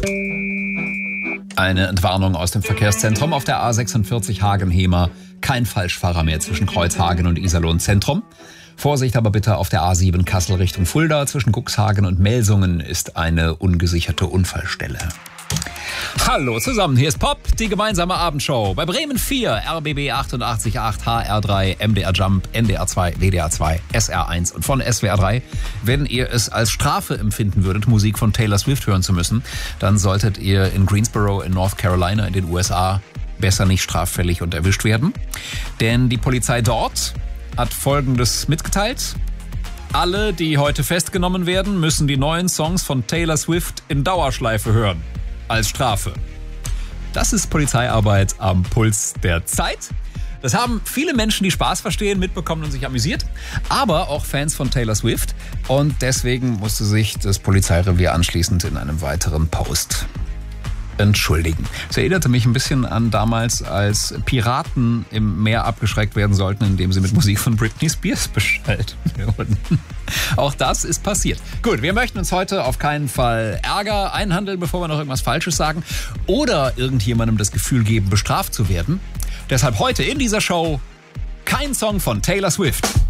Eine Entwarnung aus dem Verkehrszentrum auf der A46 Hagen-Hemer. Kein Falschfahrer mehr zwischen Kreuzhagen und Iserlohn Zentrum. Vorsicht aber bitte auf der A7 Kassel Richtung Fulda. Zwischen Cuxhagen und Melsungen ist eine ungesicherte Unfallstelle. Hallo zusammen, hier ist Pop, die gemeinsame Abendshow. Bei Bremen 4, RBB 88.8, HR3, MDR Jump, NDR 2, WDR 2, SR1 und von SWR 3. Wenn ihr es als Strafe empfinden würdet, Musik von Taylor Swift hören zu müssen, dann solltet ihr in Greensboro in North Carolina in den USA besser nicht straffällig und erwischt werden. Denn die Polizei dort hat Folgendes mitgeteilt. Alle, die heute festgenommen werden, müssen die neuen Songs von Taylor Swift in Dauerschleife hören. Als Strafe. Das ist Polizeiarbeit am Puls der Zeit. Das haben viele Menschen, die Spaß verstehen, mitbekommen und sich amüsiert. Aber auch Fans von Taylor Swift. Und deswegen musste sich das Polizeirevier anschließend in einem weiteren Post entschuldigen. Es erinnerte mich ein bisschen an damals, als Piraten im Meer abgeschreckt werden sollten, indem sie mit Musik von Britney Spears beschallt wurden. Auch das ist passiert. Gut, wir möchten uns heute auf keinen Fall Ärger einhandeln, bevor wir noch irgendwas Falsches sagen oder irgendjemandem das Gefühl geben, bestraft zu werden. Deshalb heute in dieser Show kein Song von Taylor Swift.